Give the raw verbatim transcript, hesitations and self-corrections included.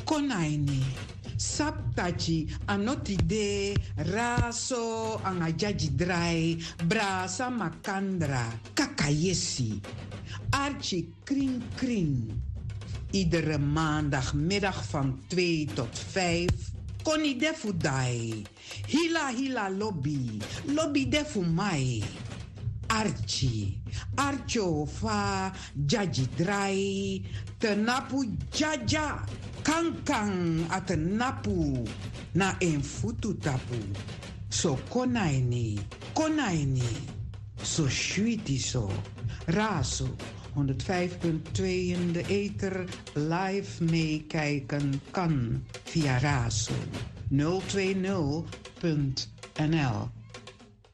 konaini. Saptachi anotide raso angajaji drai brasa makandra kakayesi. Archie kring kring. Iedere maandagmiddag van twee tot vijf. Koni defu dai. Hila hila lobby. Lobby defu mai. Archie. Archo fa jaji drai. Tenapu jaja. Kankang at napu. Na een futu tapu. So konaini. Konaini. So sweetie so. Raso. honderdvijf komma twee in de ether live meekijken kan via Razo nul twee nul punt n l.